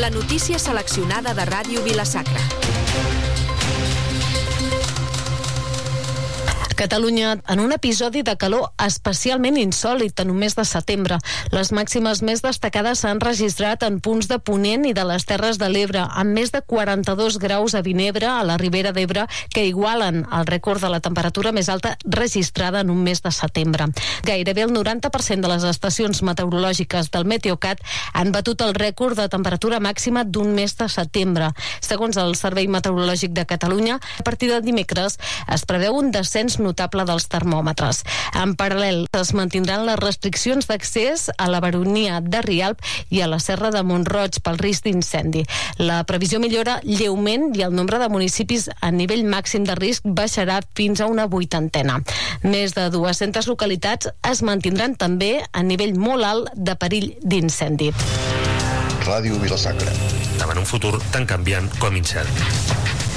La notícia seleccionada de Ràdio Vila-sacra. Catalunya, en un episodi de calor especialment insòlit en un mes de setembre. Les màximes més destacades s'han registrat en punts de Ponent i de les Terres de l'Ebre, amb més de 42 graus a Vinebre, a la Ribera d'Ebre, que igualen el rècord de la temperatura més alta registrada en un mes de setembre. Gairebé el 90% de les estacions meteorològiques del Meteocat han batut el rècord de temperatura màxima d'un mes de setembre. Segons el Servei Meteorològic de Catalunya, a partir de dimecres es preveu un descens notable dels termòmetres. En paral·lel, es mantindran les restriccions d'accés a la baronia de Rialp i a la Serra de Mont-roig pel risc d'incendi. La previsió millora lleument i el nombre de municipis a nivell màxim de risc baixarà fins a una 80. Més de 200 localitats es mantindran també a nivell molt alt de perill d'incendi. Ràdio Vila-sacra. Davant un futur tan canviant com incert.